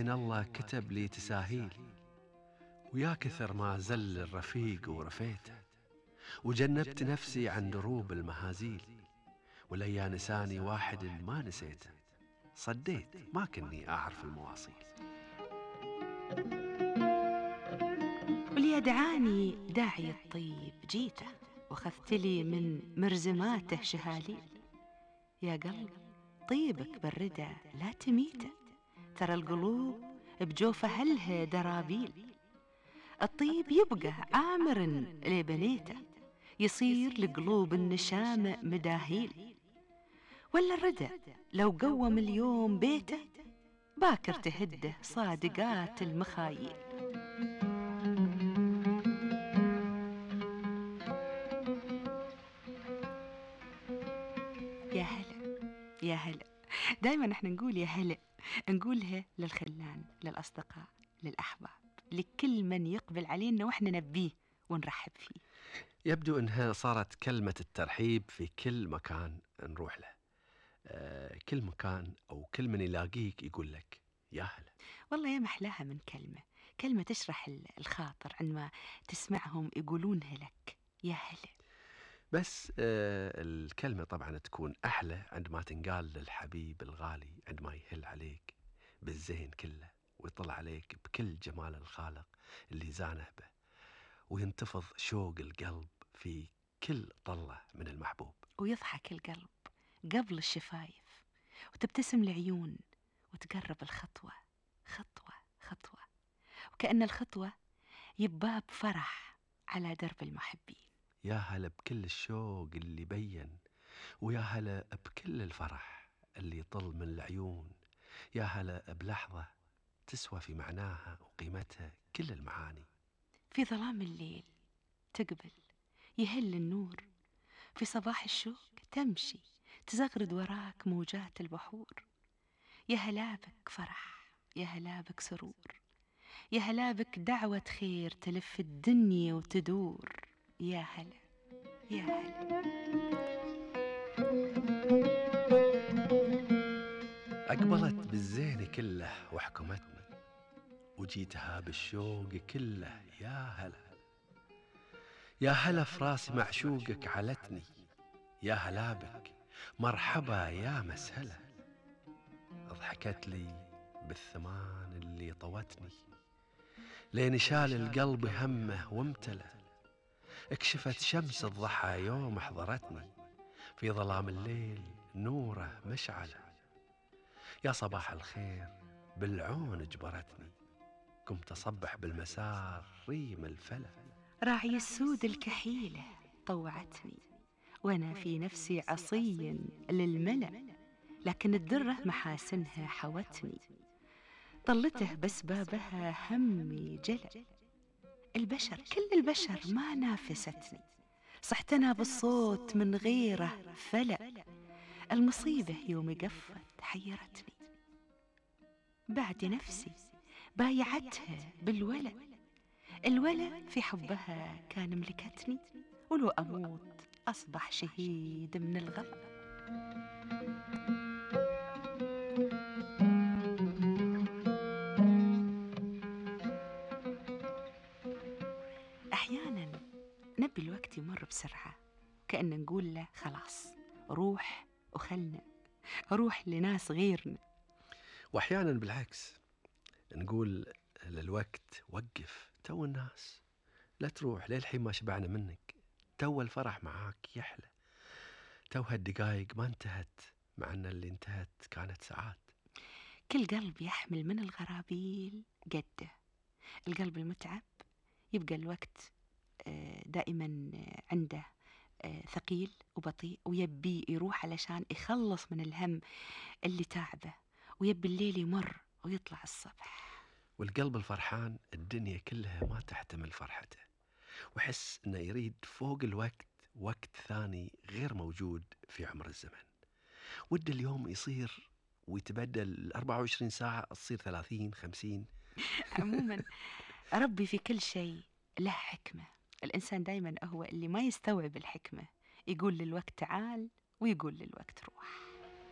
زين الله كتب لي تساهيل، ويا كثر ما زل الرفيق ورفيته، وجنبت نفسي عن دروب المهازيل، وليا نساني واحد ما نسيته، صديت ما كني أعرف المواصيل. وليدعاني داعي الطيب جيته، وخذت لي من مرزماته شهاليل. يا قلب طيبك بالردى لا تميته، ترى القلوب بجوفه هلها درابيل. الطيب يبقى عامر اللي بنيته، يصير لقلوب النشامة مداهيل. ولا الردى لو قوم اليوم بيته، باكر تهده صادقات المخايل. يا هلا يا هلا، دايما احنا نقول يا هلا، نقولها للخلان، للأصدقاء، للأحباب، لكل من يقبل علينا واحنا نبيه ونرحب فيه. يبدو أنها صارت كلمة الترحيب في كل مكان نروح له. كل مكان أو كل من يلاقيك يقول لك يا هلا. والله يا محلاها من كلمة تشرح الخاطر عندما تسمعهم يقولونها لك يا هلا. بس الكلمة طبعا تكون أحلى عندما تنقال للحبيب الغالي، عندما يهل عليك بالزين كله ويطلع عليك بكل جمال الخالق اللي زانه به، وينتفض شوق القلب في كل طلة من المحبوب، ويضحك القلب قبل الشفايف، وتبتسم العيون، وتقرب الخطوة خطوة خطوة، وكأن الخطوة يباب فرح على درب المحبين. يا هلا بكل الشوق اللي بين، ويا هلا بكل الفرح اللي يطل من العيون، يا هلا بلحظة تسوى في معناها وقيمتها كل المعاني. في ظلام الليل تقبل يهل النور، في صباح الشوق تمشي تزغرد وراك موجات البحور. يا هلا بك فرح، يا هلا بك سرور، يا هلا بك دعوة خير تلف الدنيا وتدور. يا هلا يا هلا. أقبلت بالزين كله وحكمتني، وجيتها بالشوق كله يا هلا. يا هلا فراسي معشوقك علتني، يا هلا بك مرحبا يا مسهلا. ضحكت لي بالثمان اللي طوتني، لين شال القلب همه وامتلأ. اكشفت شمس الضحى يوم حضرتني، في ظلام الليل نوره مشعله. يا صباح الخير بالعون جبرتني، قمت أصبح بالمسار ريم الفلا. راعي السود الكحيلة طوعتني، وأنا في نفسي عصي للملأ، لكن الدرة محاسنها حوتني. طلته بس بابها همي جلأ. البشر كل البشر ما نافستني، صحت أنا بالصوت من غيره فلأ. المصيبة يوم قفت حيرتني، بعد نفسي بايعتها بالولا. الولا في حبها كان ملكتني، ولو أموت أصبح شهيد من الغلا. أحيانا نبي الوقت يمر بسرعة، كأن نقول له خلاص روح وخلنا روح لناس غيرنا. وأحيانا بالعكس نقول للوقت وقف، تو الناس لا تروح للحين ما شبعنا منك، تو الفرح معاك يحلى، تو هالدقايق ما انتهت، مع أن اللي انتهت كانت ساعات. كل قلب يحمل من الغرابيل قده. القلب المتعب يبقى الوقت دائما عنده ثقيل وبطيء، ويبي يروح علشان يخلص من الهم اللي تعبه، ويبي الليل يمر ويطلع الصبح. والقلب الفرحان الدنيا كلها ما تحتمل فرحته، وحس أنه يريد فوق الوقت وقت ثاني غير موجود في عمر الزمن. ود اليوم يصير ويتبدل 24 ساعة تصير 30 50. عموما ربي في كل شيء له حكمة. الإنسان دايما هو اللي ما يستوعب الحكمة، يقول للوقت تعال ويقول للوقت روح.